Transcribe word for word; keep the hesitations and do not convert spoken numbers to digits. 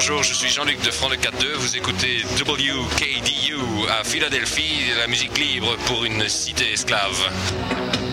bonjour, je suis Jean-Luc de Front de quatre-deux. Vous écoutez W K D U à Philadelphie, la musique libre pour une cité esclave.